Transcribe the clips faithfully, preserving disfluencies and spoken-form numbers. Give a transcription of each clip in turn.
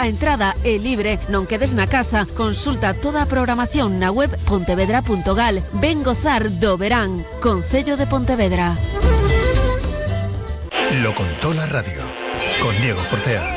A entrada é libre, non quedes na casa. Consulta toda a programación na web pontevedra punto gal. Ven gozar do verán. Concello de Pontevedra. Lo contó la radio, con Diego Fortea.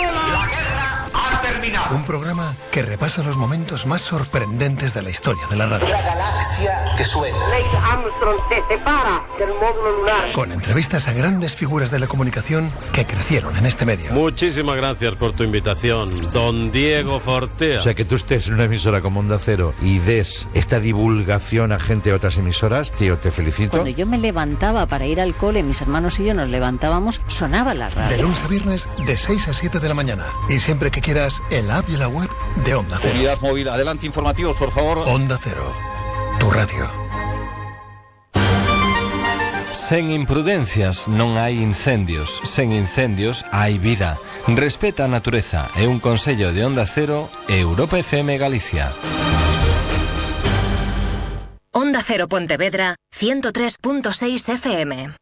Un programa que repasa los momentos más sorprendentes de la historia de la radio. La galaxia que suena. Neil Armstrong se separa del módulo lunar. Con entrevistas a grandes figuras de la comunicación que crecieron en este medio. Muchísimas gracias por tu invitación, don Diego Fortea. O sea, que tú estés en una emisora como Onda Cero y des esta divulgación a gente de otras emisoras, tío, te felicito. Cuando yo me levantaba para ir al cole, mis hermanos y yo nos levantábamos, sonaba la radio. De lunes a viernes, de seis a siete de la mañana. Y siempre que quieras, en la app y la web de Onda Cero. Unidad móvil, adelante, informativos, por favor. Onda Cero, tu radio. Sen imprudencias non hai incendios, sen incendios hai vida. Respeta a natureza, é un consello de Onda Cero e Europa F M Galicia. Onda Cero Pontevedra, ciento tres punto seis F M.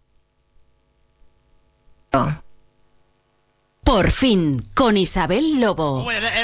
Oh. Por fin, con Isabel Lobo.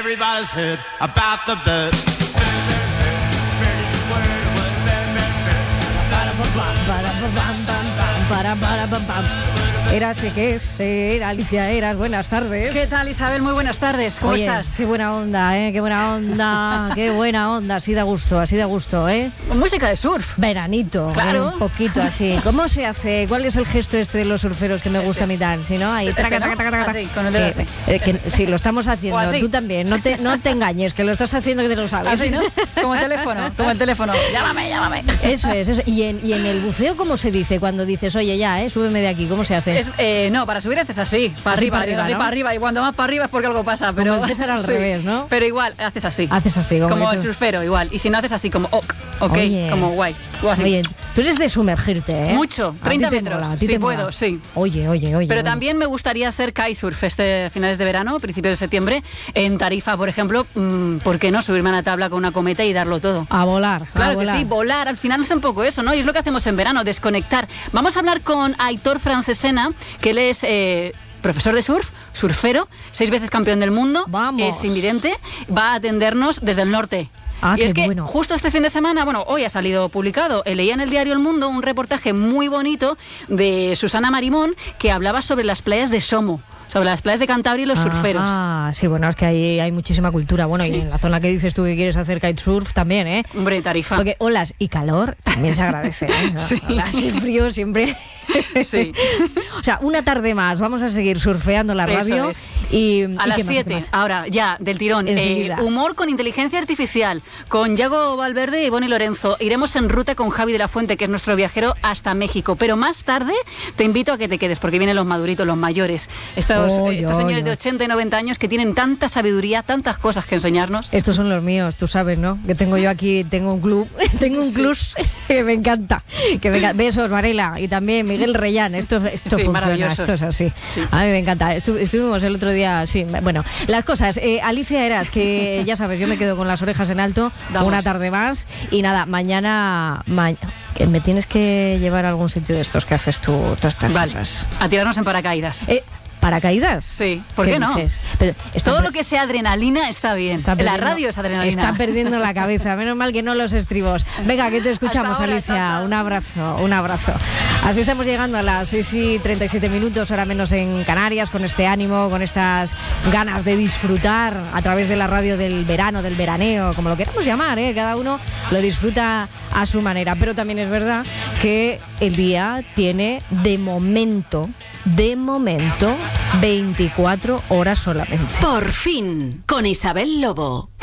Para, para, para, para. Eras, ¿qué es? Era Alicia Eras, buenas tardes. ¿Qué tal, Isabel? Muy buenas tardes, ¿cómo Oye, estás? Qué buena onda, ¿eh? Qué buena onda, qué buena onda, así da gusto, así da gusto, ¿eh? Música de surf. Veranito, claro. ¿eh? Un poquito así. ¿Cómo se hace? ¿Cuál es el gesto este de los surferos que me gusta a mí tan? ¿Sí, no? Ahí, este, traca, ¿no? traca, traca, así, con el dedo que, así. Eh, que, sí, lo estamos haciendo, así. Tú también, no te, no te engañes, que lo estás haciendo que te lo sabes. Así, ¿no? Como el teléfono, como el teléfono. Llámame, llámame. Eso es, eso. ¿Y en, y en el buceo cómo se dice cuando dices, oye, ya, eh, súbeme de aquí? ¿Cómo se hace? Es, eh, no, para subir haces así, para así arriba, para arriba, así ¿no? para arriba, y cuando más para arriba es porque algo pasa, pero como el César al sí, revés, ¿no? Pero igual, haces así. Haces así, como, como el tú... surfero, igual. Y si no haces así, como ok, ok, Oye. como guay. O así. Oye, tú eres de sumergirte, ¿eh? Mucho, treinta metros, mola, si puedo, sí. Oye, oye, oye. Pero oye. también me gustaría hacer kitesurf este finales de verano, principios de septiembre, en Tarifa, por ejemplo. Mmm, ¿Por qué no subirme a la tabla con una cometa y darlo todo? A volar. Claro a volar. que sí, volar. Al final es un poco eso, ¿no? Y es lo que hacemos en verano, desconectar. Vamos a hablar con Aitor Francesena, que él es eh, profesor de surf, surfero, seis veces campeón del mundo. Vamos. Es invidente, va a atendernos desde el norte. Ah, y es qué que bueno. justo este fin de semana, bueno, hoy ha salido publicado, eh, leía en el diario El Mundo un reportaje muy bonito de Susana Marimón que hablaba sobre las playas de Somo, sobre las playas de Cantabria y los Ajá, surferos. Ah, sí, bueno, es que hay, hay muchísima cultura. Bueno, Sí. y en la zona que dices tú que quieres hacer kitesurf también, ¿eh? Hombre, Tarifa. Porque olas y calor también se agradece, ¿eh? Sí. Olas y frío siempre. Sí. O sea, una tarde más vamos a seguir surfeando la radio. Eso es. Y, A ¿y qué las más, siete, qué más? ahora ya, del tirón. Enseguida. Eh, humor con inteligencia artificial, con Yago Valverde y Bonnie Lorenzo. Iremos en ruta con Javi de la Fuente, que es nuestro viajero, hasta México. Pero más tarde te invito a que te quedes, porque vienen los maduritos, los mayores. Estos, Oy, eh, estos oy, señores oy. de ochenta y noventa años que tienen tanta sabiduría, tantas cosas que enseñarnos. Estos son los míos, tú sabes, ¿no? Que tengo yo aquí, tengo un club, tengo un Sí. club que me encanta. Que me encanta. Besos, Varela, y también Miguel Reyán. Esto, esto Sí, funciona, maravilloso. esto es así. Sí. A mí me encanta. Estu- estuvimos el otro día, sí. Bueno, las cosas. Eh, Alicia Eras, que ya sabes, yo me quedo con las orejas en alto Vamos. una tarde más. Y nada, mañana, ma- que me tienes que llevar a algún sitio de estos que haces tú, todas estas Vale, cosas. a tirarnos en paracaídas. Eh, ¿Paracaídas? Sí, ¿por qué, no? dices? Pero está Todo per- lo que sea adrenalina está bien. Está la perdiendo- radio es adrenalina. Está perdiendo la cabeza. Menos mal que no los estribos. Venga, que te escuchamos, Hasta ahora, Alicia. chao, chao. Un abrazo, un abrazo. Así estamos llegando a las seis y treinta y siete minutos, hora menos en Canarias, con este ánimo, con estas ganas de disfrutar a través de la radio del verano, del veraneo, como lo queramos llamar, ¿eh? Cada uno lo disfruta a su manera. Pero también es verdad que el día tiene, de momento, de momento, veinticuatro horas solamente. Por fin, con Isabel Lobo.